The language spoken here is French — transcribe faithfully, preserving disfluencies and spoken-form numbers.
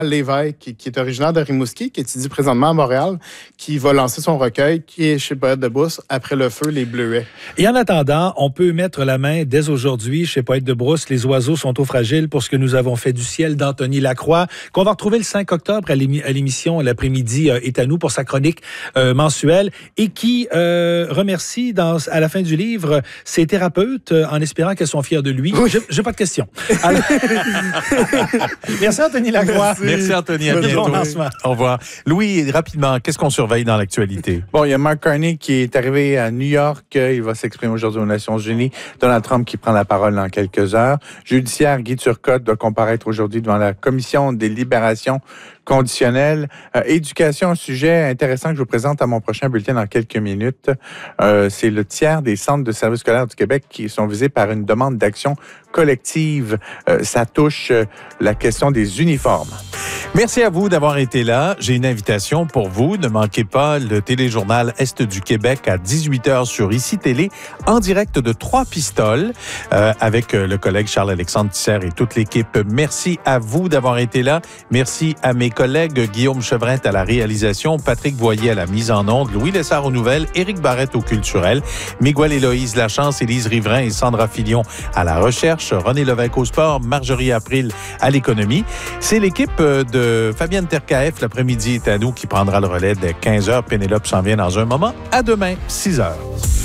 Lévesque, qui, qui est originaire de Rimouski, qui étudie présentement à Montréal, qui va lancer son recueil, qui est chez Poète de Brousse, Après le feu, les bleuets. Et en attendant, on peut mettre la main dès aujourd'hui chez Poète de Brousse. Les oiseaux sont trop fragiles pour ce que nous avons fait du ciel d'Anthony Lacroix, qu'on va retrouver le cinq octobre à l'émission L'après-midi euh, est à nous pour sa chronique euh, mensuelle, et qui euh, remercie dans, à la fin du livre ses thérapeutes euh, en espérant qu'elles sont fières de lui. Oui. Je n'ai pas de questions. Alors... Merci Anthony Lacroix. Merci. Merci Anthony, à bientôt. Bon au revoir. Louis, rapidement, qu'est-ce qu'on surveille dans l'actualité? Bon, il y a Mark Carney qui est arrivé à New York. Il va s'exprimer aujourd'hui aux Nations Unies. Donald Trump qui prend la parole dans quelques heures. Judiciaire, Guy Turcotte doit comparaître aujourd'hui devant la Commission des libérations conditionnelles. Euh, éducation, un sujet intéressant que je vous présente à mon prochain bulletin dans quelques minutes. Euh, c'est le tiers des centres de services scolaires du Québec qui sont visés par une demande d'action collective. Euh, ça touche euh, la question des uniformes. Merci à vous d'avoir été là. J'ai une invitation pour vous. Ne manquez pas le téléjournal Est du Québec à dix-huit heures sur Ici Télé, en direct de Trois-Pistoles, euh, avec le collègue Charles-Alexandre Tisser et toute l'équipe. Merci à vous d'avoir été là. Merci à mes collègues Guillaume Chevrint à la réalisation, Patrick Boyer à la mise en onde, Louis Lessard aux nouvelles, Éric Barrette au culturel, Miguel Héloïse Lachance, Élise Riverain et Sandra Filion à la recherche, René Levesque au sport, Marjorie April à l'économie. C'est l'équipe de Fabienne Terkaef, l'après-midi est à nous, qui prendra le relais dès quinze heures. Pénélope s'en vient dans un moment. À demain, six heures.